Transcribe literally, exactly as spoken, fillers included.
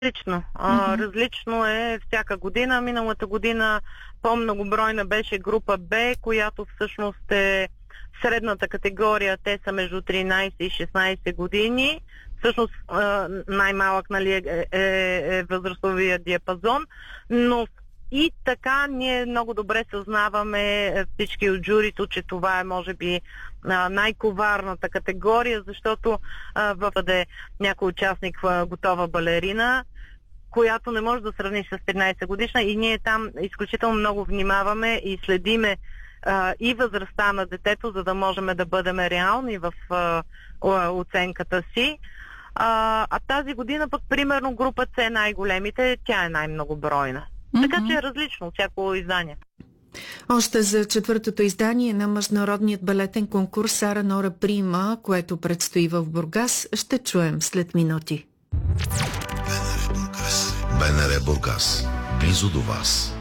Различно. А, различно е всяка година. Миналата година по-многобройна беше група Б, която всъщност е средната категория. Те са между тринайсет и шестнайсет години. Всъщност най-малък, нали, е, е, е възрастовия диапазон, но и така ние много добре съзнаваме всички от журито, че това е може би най-коварната категория, защото въпаде някой участник в готова балерина, която не може да сравни с тринайсет годишна, и ние там изключително много внимаваме и следиме а, и възрастта на детето, за да можем да бъдем реални в а, оценката си. А, а тази година пък примерно група С най-големите, тя е най-многобройна. Mm-hmm. Така че е различно от всяко издание. Още за четвъртото издание на международният балетен конкурс Сара Нора Прима, което предстои в Бургас, ще чуем след минути. БНР Бургас. Близо до вас.